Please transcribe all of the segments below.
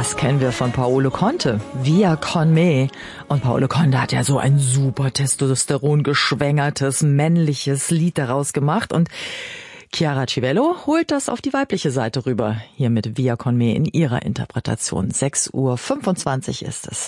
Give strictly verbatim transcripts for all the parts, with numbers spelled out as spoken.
Das kennen wir von Paolo Conte, Via con me. Und Paolo Conte hat ja so ein super Testosteron geschwängertes, männliches Lied daraus gemacht. Und Chiara Civello holt das auf die weibliche Seite rüber, hier mit Via con me in ihrer Interpretation. sechs Uhr fünfundzwanzig ist es.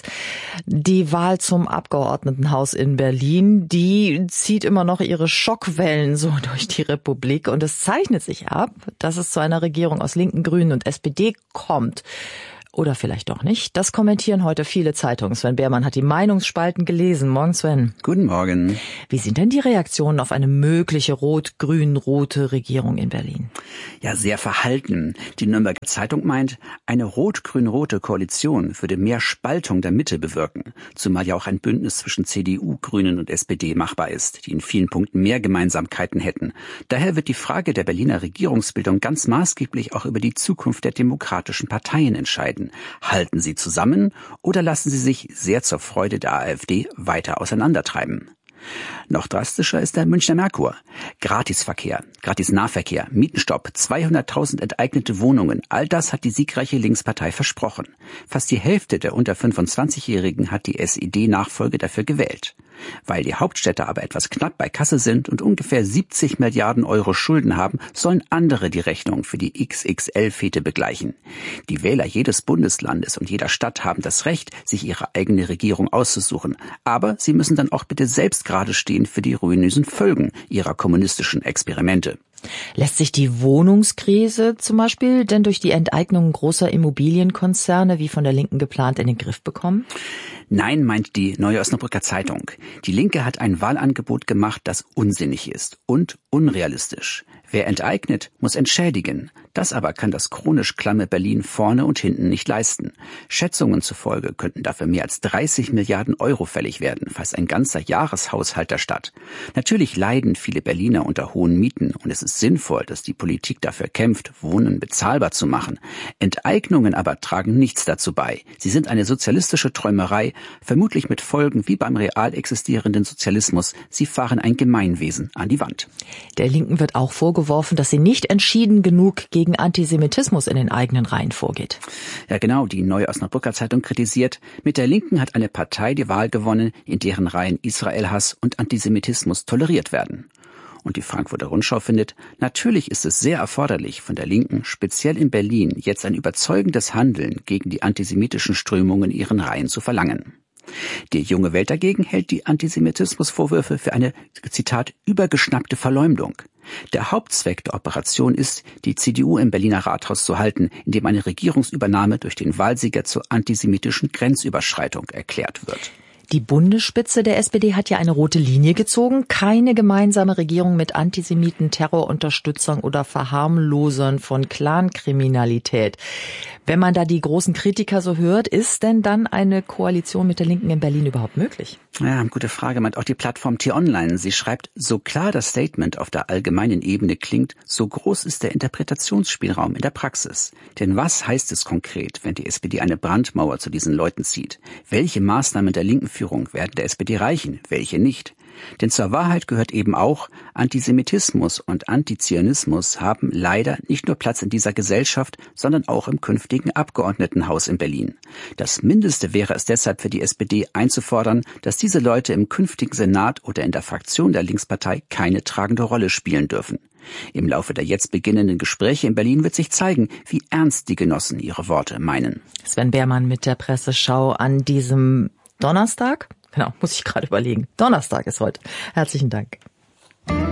Die Wahl zum Abgeordnetenhaus in Berlin, die zieht immer noch ihre Schockwellen so durch die Republik. Und es zeichnet sich ab, dass es zu einer Regierung aus Linken, Grünen und S P D kommt. Oder vielleicht doch nicht. Das kommentieren heute viele Zeitungen. Sven Behrmann hat die Meinungsspalten gelesen. Morgen, Sven. Guten Morgen. Wie sind denn die Reaktionen auf eine mögliche rot-grün-rote Regierung in Berlin? Ja, sehr verhalten. Die Nürnberger Zeitung meint, eine rot-grün-rote Koalition würde mehr Spaltung der Mitte bewirken. Zumal ja auch ein Bündnis zwischen C D U, Grünen und S P D machbar ist, die in vielen Punkten mehr Gemeinsamkeiten hätten. Daher wird die Frage der Berliner Regierungsbildung ganz maßgeblich auch über die Zukunft der demokratischen Parteien entscheiden. Halten sie zusammen oder lassen sie sich sehr zur Freude der AfD weiter auseinandertreiben? Noch drastischer ist der Münchner Merkur. Gratisverkehr, Gratis-Nahverkehr, Mietenstopp, zweihunderttausend enteignete Wohnungen, all das hat die siegreiche Linkspartei versprochen. Fast die Hälfte der unter fünfundzwanzigjährigen hat die S E D-Nachfolge dafür gewählt. Weil die Hauptstädte aber etwas knapp bei Kasse sind und ungefähr siebzig Milliarden Euro Schulden haben, sollen andere die Rechnung für die X X L-Fete begleichen. Die Wähler jedes Bundeslandes und jeder Stadt haben das Recht, sich ihre eigene Regierung auszusuchen. Aber sie müssen dann auch bitte selbst gerade stehen für die ruinösen Folgen ihrer kommunistischen Experimente. Lässt sich die Wohnungskrise zum Beispiel denn durch die Enteignung großer Immobilienkonzerne wie von der Linken geplant in den Griff bekommen? Nein, meint die Neue Osnabrücker Zeitung. Die Linke hat ein Wahlangebot gemacht, das unsinnig ist und unrealistisch. Wer enteignet, muss entschädigen. Das aber kann das chronisch klamme Berlin vorne und hinten nicht leisten. Schätzungen zufolge könnten dafür mehr als dreißig Milliarden Euro fällig werden, fast ein ganzer Jahreshaushalt der Stadt. Natürlich leiden viele Berliner unter hohen Mieten und es ist sinnvoll, dass die Politik dafür kämpft, Wohnen bezahlbar zu machen. Enteignungen aber tragen nichts dazu bei. Sie sind eine sozialistische Träumerei, vermutlich mit Folgen wie beim real existierenden Sozialismus. Sie fahren ein Gemeinwesen an die Wand. Der Linken wird auch vorgeworfen, dass sie nicht entschieden genug gegen Antisemitismus in den eigenen Reihen vorgeht. Ja genau, die Neue Osnabrücker Zeitung kritisiert, mit der Linken hat eine Partei die Wahl gewonnen, in deren Reihen Israelhass und Antisemitismus toleriert werden. Und die Frankfurter Rundschau findet, natürlich ist es sehr erforderlich, von der Linken, speziell in Berlin, jetzt ein überzeugendes Handeln gegen die antisemitischen Strömungen in ihren Reihen zu verlangen. Die Junge Welt dagegen hält die Antisemitismusvorwürfe für eine, Zitat, übergeschnappte Verleumdung. Der Hauptzweck der Operation ist, die C D U im Berliner Rathaus zu halten, indem eine Regierungsübernahme durch den Wahlsieger zur antisemitischen Grenzüberschreitung erklärt wird. Die Bundesspitze der S P D hat ja eine rote Linie gezogen. Keine gemeinsame Regierung mit Antisemiten, Terrorunterstützern oder Verharmlosern von Clankriminalität. Wenn man da die großen Kritiker so hört, ist denn dann eine Koalition mit der Linken in Berlin überhaupt möglich? Ja, gute Frage, meint auch die Plattform T-Online. Sie schreibt, so klar das Statement auf der allgemeinen Ebene klingt, so groß ist der Interpretationsspielraum in der Praxis. Denn was heißt es konkret, wenn die S P D eine Brandmauer zu diesen Leuten zieht? Welche Maßnahmen der linken Führung werden der S P D reichen, welche nicht? Denn zur Wahrheit gehört eben auch, Antisemitismus und Antizionismus haben leider nicht nur Platz in dieser Gesellschaft, sondern auch im künftigen Abgeordnetenhaus in Berlin. Das Mindeste wäre es deshalb für die S P D einzufordern, dass diese Leute im künftigen Senat oder in der Fraktion der Linkspartei keine tragende Rolle spielen dürfen. Im Laufe der jetzt beginnenden Gespräche in Berlin wird sich zeigen, wie ernst die Genossen ihre Worte meinen. Sven Behrmann mit der Presseschau an diesem Donnerstag? Genau, muss ich gerade überlegen. Donnerstag ist heute. Herzlichen Dank.